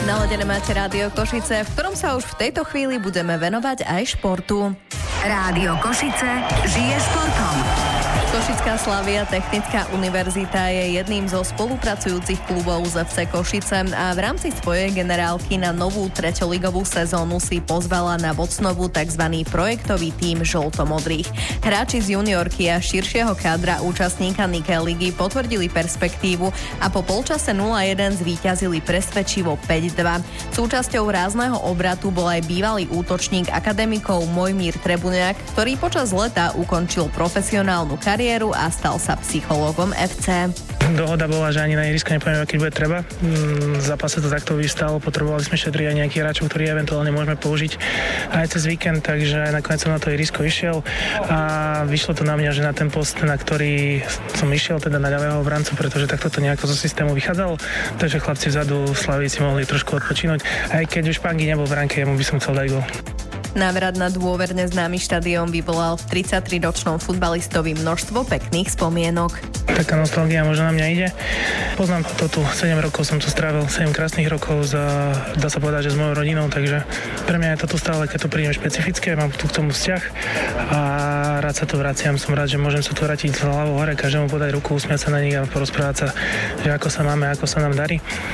Naladené máte Rádio Košice, v ktorom sa už v tejto chvíli budeme venovať aj športu. Rádio Košice žije športom. Košická Slavia Technická univerzita je jedným zo spolupracujúcich klubov z FC Košice a v rámci svojej generálky na novú treťoligovú sezónu si pozvala na Vocnovu tzv. Projektový tím žltomodrých. Hráči z juniorky a širšieho kádra účastníka Nike ligy potvrdili perspektívu a po polčase 0-1 zvíťazili presvedčivo 5-2. Súčasťou rázneho obratu bol aj bývalý útočník akademikov Mojmír Trebuniak, ktorý počas leta ukončil profesionálnu kariéru a stal sa psychológom FC. Dohoda bola, že ani na ihrisko nepovieme, keď bude treba. V zápase to takto vystalo, potrebovali sme šetriť aj nejakých hráčov, ktorí eventuálne môžeme použiť aj cez víkend, takže nakoniec som na to ihrisko išiel a vyšlo to na mňa, že na ten post, na ktorý som išiel, teda na ľavého obrancu, pretože takto to nejako zo systému vychádzalo, takže chlapci vzadu v Slavii si mohli trošku odpočinúť, aj keď už Pangi nebol v bránke, jemu by som chcel dať gól. Návrat na dôverne známy štadión vyvolal v 33-ročnom futbalistovi množstvo pekných spomienok. Taká nostalgia možno na mňa ide. Poznám to tu, 7 rokov som tu strávil, 7 krásnych rokov dá sa povedať, že s mojou rodinou, takže pre mňa je to tu stále, keď to prídem špecifické, mám tu k tomu vzťah a rád sa tu vraciam. Som rád, že môžem sa tu vrátiť z hlavou hore, každému podať ruku, usmiať sa na nich a porozprávať sa, že ako sa máme, ako sa nám darí.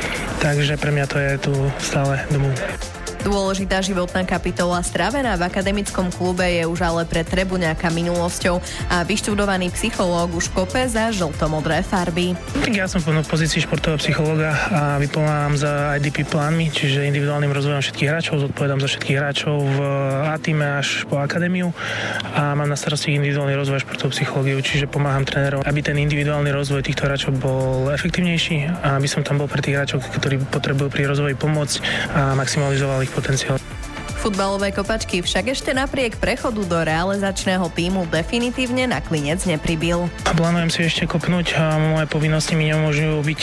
Takže pre mňa to je tu stále domov. Dôležitá životná kapitola strávená v akademickom klube je už ale pre Trebuňáka minulosťou a vyštudovaný psychológ už kope za žltomodré farby. Tak ja som v pozícii športového psychológa a vypomáham za IDP plánmi, čiže individuálnym rozvojom všetkých hráčov, zodpovedám za všetkých hráčov v A-tíme až po akadémiu a mám na starosti individuálny rozvoj a športovú psychológiu, čiže pomáham trénerom, aby ten individuálny rozvoj týchto hráčov bol efektívnejší a aby som tam bol pre tých hráčov, ktorí potrebujú pri rozvoji pomôcť a maximalizoval ich potenciál. Futbalové kopačky však ešte napriek prechodu do realizačného tímu definitívne na klinec nepribil. Plánujem si ešte kopnúť a moje povinnosti mi neumožňujú byť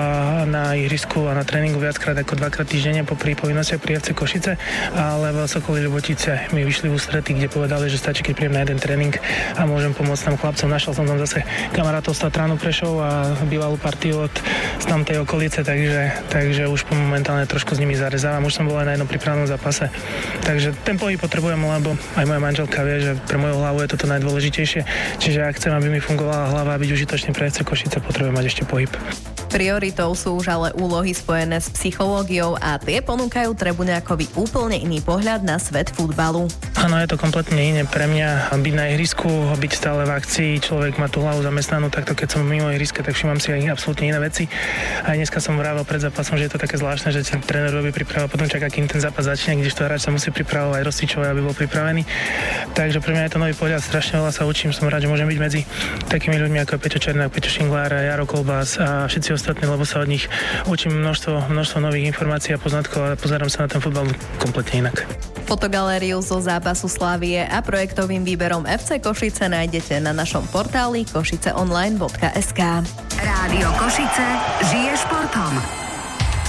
na ihrisku a na tréningu viackrát ako 2-krát týždenne popri povinnostiach pri FC Košice, ale v Sokolí Ľubotice mi vyšli v ústrety, kde povedali, že stačí, keď príjem na jeden tréning a môžem pomôcť tam chlapcom. Našiel som tam zase kamarátov z Tatránu Prešov a bývalú partiu z tamtej okolice, takže už momentálne trošku s nimi zarezávam. Už som bol aj na jednom prípravnom zápase. Takže ten pohyb potrebujem, lebo aj moja manželka vie, že pre moju hlavu je toto najdôležitejšie. Čiže ak chcem, aby mi fungovala hlava a byť užitočný pre FC Košice, potrebujem mať ešte pohyb. Prioritou sú už ale úlohy spojené s psychológiou a tie ponúkajú Trebuňákovi úplne iný pohľad na svet futbalu. Áno, je to kompletne iné pre mňa byť na ihrisku, byť stále v akcii, človek má tú hlavu zamestnanú, takto keď som mimo ihriska, tak všimám si aj absolútne iné veci. Aj dneska som vravel pred zápasom, že je to také zvláštne, že ten tréner robí prípravu, potom čaká, kým ten zápas začne, kdežto hráč sa musí pripravovať, rozcvičovať, aby bol pripravený. Takže pre mňa je to nový pohľad, strašne veľa sa učím, som rád, že môžem byť medzi takými ľuďmi ako Peťo Černák, Peťo Šinglár, Jaro Kolbás a všetci ostatní, lebo sa od nich učím množstvo nových informácií a poznatkov a pozerám sa na ten futbal kompletne inak. Fotogalériu zo zápasu Slavie a projektovým výberom FC Košice nájdete na našom portáli košiceonline.sk. Rádio Košice žije športom.